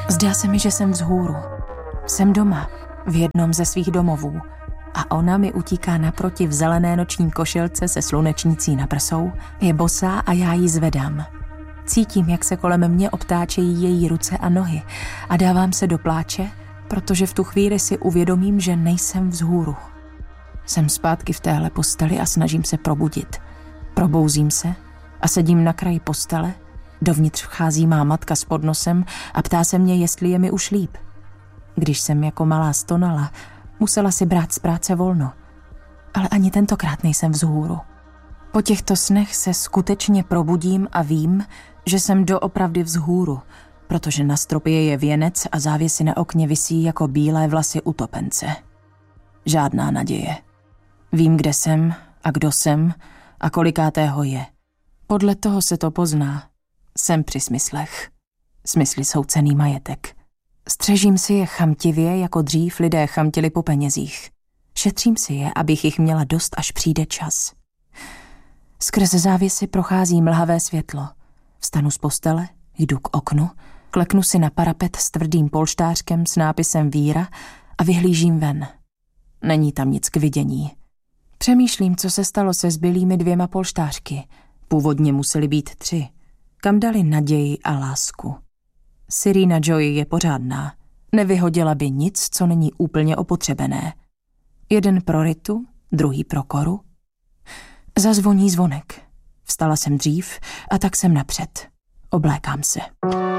Zdá se mi, že jsem vzhůru. Jsem doma, v jednom ze svých domovů. A ona mi utíká naproti v zelené noční košilce se slunečnicí na prsou, je bosá a já ji zvedám. Cítím, jak se kolem mě obtáčejí její ruce a nohy a dávám se do pláče, protože v tu chvíli si uvědomím, že nejsem vzhůru. Jsem zpátky v téhle posteli a snažím se probudit. Probouzím se a sedím na kraji postele, dovnitř vchází má matka s podnosem a ptá se mě, jestli je mi už líp. Když jsem jako malá stonala, musela si brát z práce volno. Ale ani tentokrát nejsem vzhůru. Po těchto snech se skutečně probudím a vím, že jsem doopravdy vzhůru, protože na stropě je věnec a závěsy na okně visí jako bílé vlasy utopence. Žádná naděje. Vím, kde jsem a kdo jsem a kolikátého je. Podle toho se to pozná. Jsem při smyslech. Smysly jsou cenný majetek. Střežím si je chamtivě, jako dřív lidé chamtili po penězích. Šetřím si je, abych jich měla dost, až přijde čas. Skrz závěsy prochází mlhavé světlo. Vstanu z postele, jdu k oknu, kleknu si na parapet s tvrdým polštářkem s nápisem Víra a vyhlížím ven. Není tam nic k vidění. Přemýšlím, co se stalo se zbylými 2 polštářky. Původně museli být 3. Kam dali naději a lásku? Serena Joy je pořádná. Nevyhodila by nic, co není úplně opotřebené. Jeden pro Ritu, druhý pro Koru. Zazvoní zvonek. Vstala jsem dřív a tak jsem napřed. Oblékám se.